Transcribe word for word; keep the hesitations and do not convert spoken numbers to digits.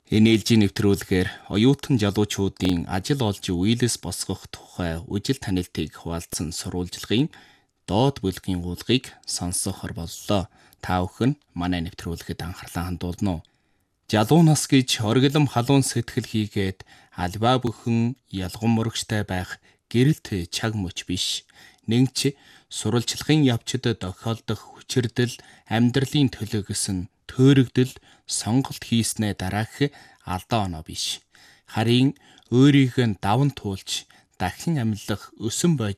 Энэ ээлжийн нэвтрүүлгээр оюутан залуучуудын ажил олж үеэлээс босгох тухай үжил танилтыг хуваалцсан сурвалжлагын доод бүлгийн уулгыг сонсохоор боллоо. Та бүхэн манай нэвтрүүлгэд анхаарлаа хандуулна уу? Залуу нас гэж оргилом халуун сэтгэл хийгээд альва бүхэн ялган мөрөгчтэй байх гэрэлт чаг мөч биш. Нэгч сурвалжлагын явцад тохиолдох хүчирдэл, амьдралын төлөө гэсэн төөрөгдөл сонголт хийснээ дараах алдаа оноо биш. Харин өөрийг нь даван туулж дахин амьлах өсөн байж